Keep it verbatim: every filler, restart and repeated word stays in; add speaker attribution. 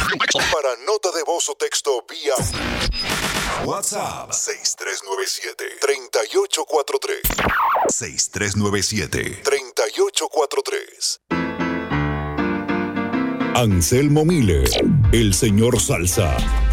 Speaker 1: Para nota de voz o texto vía WhatsApp seis tres nueve siete, tres ocho cuatro tres. seis tres nueve siete, tres ocho cuatro tres.
Speaker 2: Anselmo Miller, el señor Salsa.